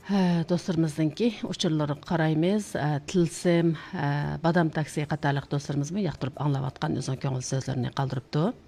Dostlarımızdınki uçurları qaraymiz. Tilsim, Badam taksi qatarlıq dostlarımız mı yaxtırıp anlavatqan özün köngül sözlerini qaldırıptı.